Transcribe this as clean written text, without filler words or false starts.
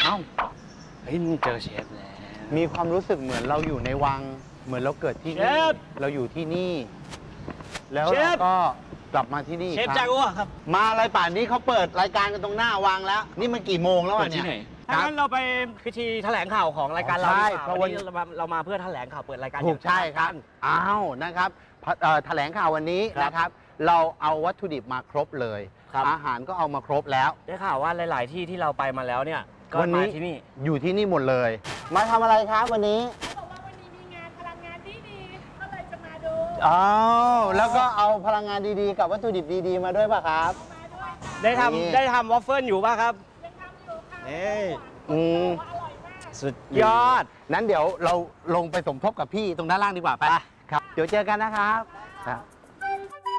เอ้าเฮ้ยเจอเชฟแล้วมีความรู้สึกเหมือนเราอยู่ในวังเหมือนเราเกิดที่นี่เราอยู่ที่นี่แล้วเราก็กลับมาที่นี่เชฟจากัวครับมาอะไรป่านนี้เขาเปิดรายการกันตรงหน้าวังแล้วนี่มันกี่โมงแล้วเนี่ยถ้างั้นเราไปพิธีแถลงข่าวของรายการเราดีกว่าวันนี้เรามาเพื่อแถลงข่าวเปิดรายการถูกใช่ครับอ้าวนะครับแถลงข่าววันนี้นะครับเราเอาวัตถุดิบมาครบเลยอาหารก็เอามาครบแล้วได้ข่าวว่าหลายๆที่เราไปมาแล้วเนี่ยก็มาที่นี่อยู่ที่นี่หมดเลยมาทำอะไรครับวันนี้บอกว่าวันนี้มีงานพลังงานดีๆก็เลยจะมาดูอ๋อแล้วก็เอาพลังงานดีๆกับวัตถุดิบดีๆมาด้วยป่ะครับได้ทำวอฟเฟิลอยู่ป่ะครับยังทำอยู่ค่ะอร่อยมากสุดยอดนั้นเดี๋ยวเราลงไปสมทบกับพี่ตรงด้านล่างดีกว่าไปครับเดี๋ยวเจอกันนะครับ